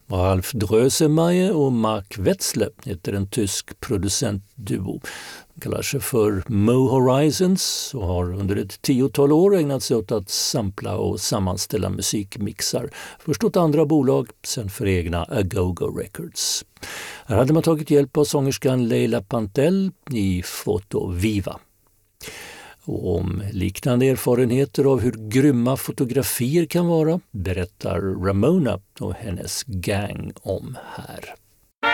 Ralf Drösemeier och Mark Wetzler heter en tysk producentduo. De kallar sig för Mo Horizons och har under ett 10-tal år ägnat sig åt att sampla och sammanställa musikmixar. Först åt andra bolag, sen för egna A Go-Go Records. Här hade man tagit hjälp av sångerskan Leila Pantel i Foto Viva. Och om liknande erfarenheter av hur grymma fotografier kan vara berättar Ramona och hennes gang om här.